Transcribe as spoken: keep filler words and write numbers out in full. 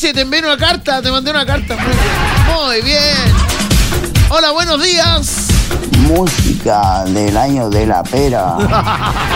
Marce, te envié una carta, te mandé una carta. Muy bien. Hola, buenos días. Música del año de la pera.